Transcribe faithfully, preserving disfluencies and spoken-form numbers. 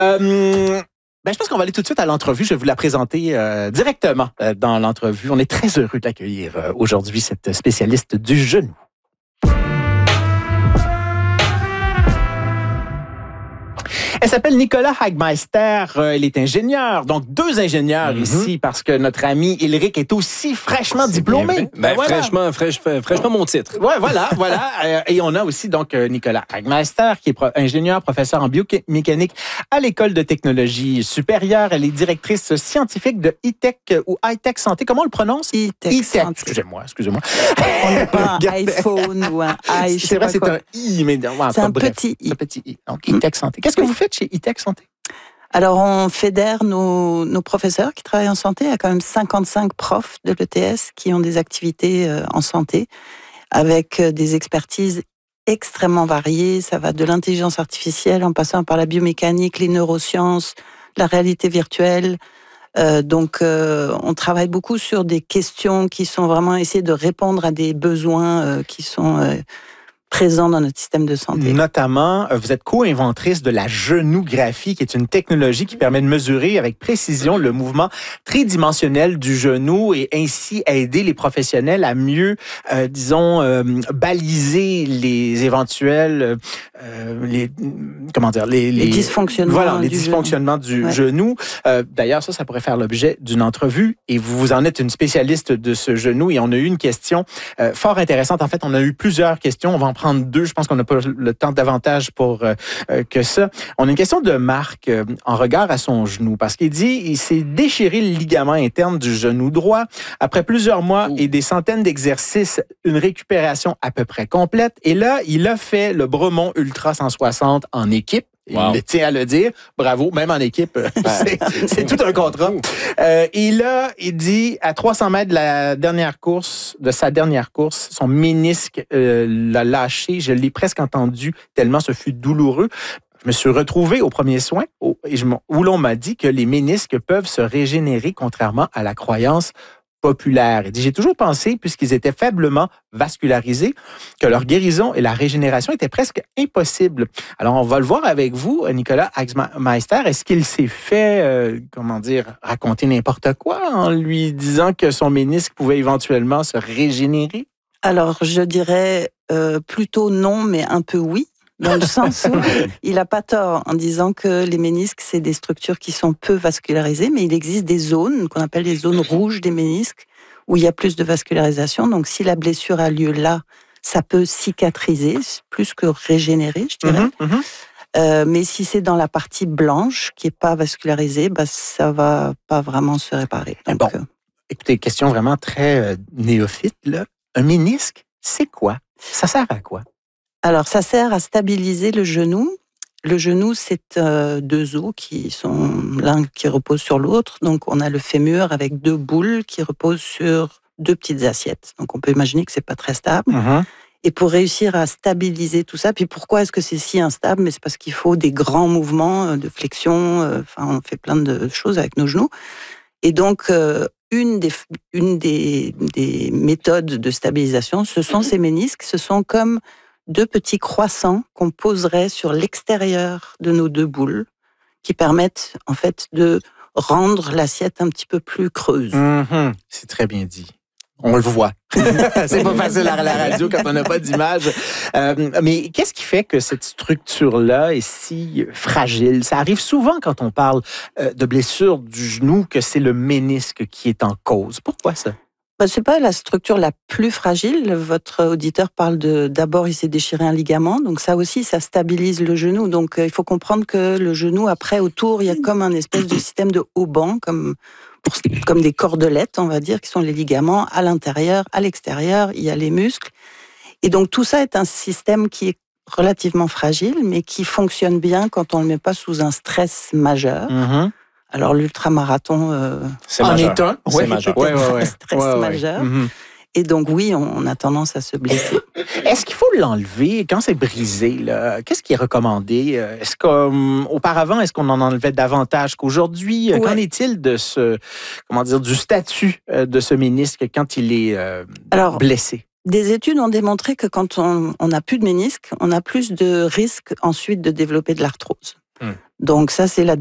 Euh, ben, je pense qu'on va aller tout de suite à l'entrevue. Je vais vous la présenter euh, directement euh, dans l'entrevue. On est très heureux d'accueillir euh, aujourd'hui cette spécialiste du genou. Elle s'appelle Nicolas Hagmeister. Elle est ingénieure, donc deux ingénieurs mm-hmm. ici, parce que notre ami Ilric est aussi fraîchement C'est diplômé. Ben, ben voilà. fraîchement, fraîche, fraîchement mon titre. Ouais, voilà, voilà. Et on a aussi donc Nicolas Hagmeister, qui est pro- ingénieur, professeur en biomécanique à l'École de technologie supérieure. Elle est directrice scientifique de E-Tech ou High-Tech Santé. Comment on le prononce? E-Tech. E-Tech. Excusez-moi, excusez-moi. On n'a pas un iPhone ou un i. C'est vrai, c'est quoi. un I, mais ouais, c'est pas, un bref, petit i. Un petit I. Donc, E-Tech Santé. Qu'est-ce que vous faites chez E-Tech Santé? Alors, on fédère nos, nos professeurs qui travaillent en santé. Il y a quand même cinquante-cinq profs de l'E T S qui ont des activités euh, en santé avec euh, des expertises extrêmement variées. Ça va de l'intelligence artificielle en passant par la biomécanique, les neurosciences, la réalité virtuelle. Euh, donc, euh, on travaille beaucoup sur des questions qui sont vraiment essayer de répondre à des besoins euh, qui sont euh, présents dans notre système de santé. Notamment, vous êtes co-inventrice de la genographie, qui est une technologie qui permet de mesurer avec précision le mouvement tridimensionnel du genou et ainsi aider les professionnels à mieux, euh, disons, euh, baliser les éventuels, euh, les, comment dire, les, les, les dysfonctionnements, voilà, les du dysfonctionnements genou. du Ouais. genou. Euh, d'ailleurs, ça, ça pourrait faire l'objet d'une entrevue et vous, vous en êtes une spécialiste de ce genou et on a eu une question euh, fort intéressante. En fait, on a eu plusieurs questions. On va en prendre deux. Je pense qu'on n'a pas le temps davantage pour euh, que ça. On a une question de Marc euh, en regard à son genou parce qu'il dit il s'est déchiré le ligament interne du genou droit. Après plusieurs mois Ouh. et des centaines d'exercices, une récupération à peu près complète. Et là, il a fait le Bremont Ultra cent soixante en équipe. Wow. Il tient à le dire. Bravo, même en équipe, c'est, c'est tout un contrat. Euh, et là, il dit, à trois cents mètres de la dernière course, de sa dernière course, son ménisque euh, l'a lâché. Je l'ai presque entendu tellement ce fut douloureux. Je me suis retrouvé au premier soin où, où l'on m'a dit que les ménisques peuvent se régénérer contrairement à la croyance populaire. Il dit, j'ai toujours pensé, puisqu'ils étaient faiblement vascularisés, que leur guérison et la régénération étaient presque impossibles. Alors, on va le voir avec vous, Nicolas Hagmeister. Est-ce qu'il s'est fait, euh, comment dire, raconter n'importe quoi en lui disant que son ménisque pouvait éventuellement se régénérer? Alors, je dirais euh, plutôt non, mais un peu oui. Dans le sens où il n'a pas tort en disant que les ménisques, c'est des structures qui sont peu vascularisées, mais il existe des zones qu'on appelle les zones rouges des ménisques où il y a plus de vascularisation. Donc, si la blessure a lieu là, ça peut cicatriser plus que régénérer, je dirais. Mm-hmm, mm-hmm. Euh, mais si c'est dans la partie blanche qui n'est pas vascularisée, bah, ça ne va pas vraiment se réparer. Donc, bon, euh... écoutez, question vraiment très euh, néophyte, là. Un ménisque, c'est quoi? Ça sert à quoi? Alors, ça sert à stabiliser le genou. Le genou, c'est euh, deux os qui sont l'un qui repose sur l'autre. Donc, on a le fémur avec deux boules qui reposent sur deux petites assiettes. Donc, on peut imaginer que c'est pas très stable. Mm-hmm. Et pour réussir à stabiliser tout ça, puis pourquoi est-ce que c'est si instable? Mais c'est parce qu'il faut des grands mouvements de flexion. Euh, enfin, on fait plein de choses avec nos genoux. Et donc, euh, une des une des, des méthodes de stabilisation, ce sont ces ménisques. Ce sont comme deux petits croissants qu'on poserait sur l'extérieur de nos deux boules qui permettent en fait de rendre l'assiette un petit peu plus creuse. Mmh, c'est très bien dit. On le voit. C'est pas facile à la radio quand on n'a pas d'image. Euh, mais qu'est-ce qui fait que cette structure-là est si fragile? Ça arrive souvent quand on parle de blessure du genou que c'est le ménisque qui est en cause. Pourquoi ça? Ben, c'est pas la structure la plus fragile. Votre auditeur parle de, d'abord, il s'est déchiré un ligament. Donc ça aussi, ça stabilise le genou. Donc euh, il faut comprendre que le genou, après, autour, il y a comme un espèce de système de haubans, comme, pour, comme des cordelettes, on va dire, qui sont les ligaments. À l'intérieur, à l'extérieur, il y a les muscles. Et donc tout ça est un système qui est relativement fragile, mais qui fonctionne bien quand on ne le met pas sous un stress majeur. Mm-hmm. Alors, l'ultramarathon euh, c'est en majeur. est un. C'est ouais, majeur. Ouais, ouais, ouais. Un stress ouais, ouais. majeur. Mm-hmm. Et donc, oui, on a tendance à se blesser. Est-ce qu'il faut l'enlever quand c'est brisé, là? Qu'est-ce qui est recommandé? Est-ce qu'auparavant, est-ce qu'on en enlevait davantage qu'aujourd'hui? Ouais. Qu'en est-il de ce, comment dire, du statut de ce ménisque quand il est euh, Alors, blessé? Des études ont démontré que quand on n'a plus de ménisque, on a plus de risques ensuite de développer de l'arthrose. Hum. Donc ça, c'est la